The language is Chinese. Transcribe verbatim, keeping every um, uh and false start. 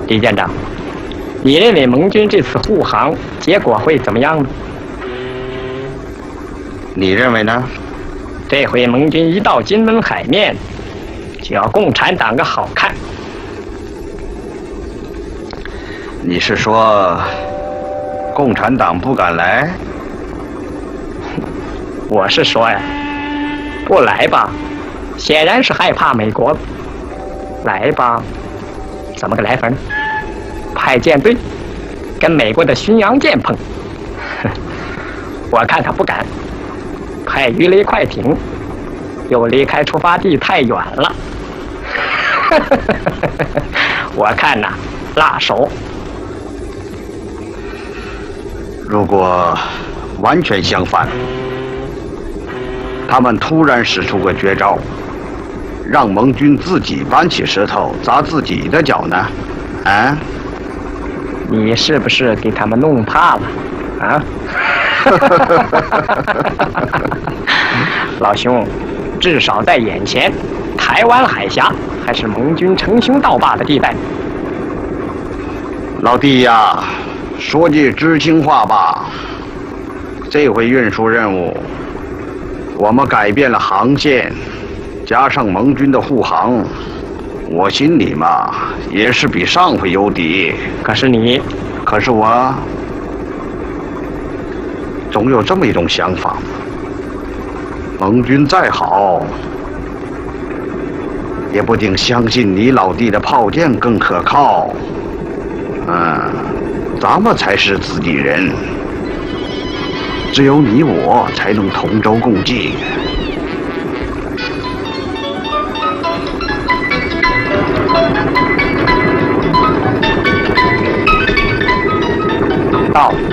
李舰长，你认为盟军这次护航结果会怎么样呢？ 你认为呢？ 这回盟军一到金门海面，就要共产党个好看。 你是说，共产党不敢来？ 我是说呀，不来吧，显然是害怕美国；来吧，怎么个来法呢？派舰队跟美国的巡洋舰碰，我看他不敢。派鱼雷快艇又离开出发地太远了，我看呐，辣手。 如果完全相反，他们突然使出个绝招，让盟军自己搬起石头砸自己的脚呢？啊？ 你是不是给他们弄怕了？啊？老兄，至少在眼前，台湾海峡还是盟军称兄道霸的地带。 老弟呀，说句知心话吧，这回运输任务，我们改变了航线，加上盟军的护航，我心里嘛也是比上回有底。 可是你， 可是我。总有这么一种想法，盟军再好，也不定相信你老弟的炮舰更可靠。嗯，咱们才是自己人，只有你我才能同舟共济。 到。